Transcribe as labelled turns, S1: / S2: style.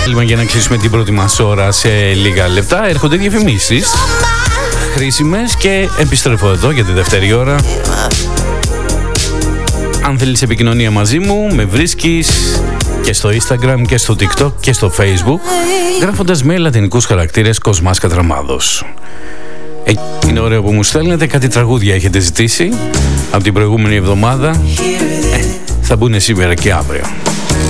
S1: Για να κλείσουμε την πρώτη μας ώρα σε λίγα λεπτά, έρχονται διαφημίσεις χρήσιμες και επιστρέφω εδώ για τη δεύτερη ώρα. Αν θέλεις επικοινωνία μαζί μου, με βρίσκεις και στο Instagram και στο TikTok και στο Facebook γράφοντας με λατινικούς χαρακτήρες Κοσμάς Κατραμάδος. Είναι ωραίο που μου στέλνετε, κάτι τραγούδια έχετε ζητήσει από την προηγούμενη εβδομάδα. Θα μπουν σήμερα και αύριο.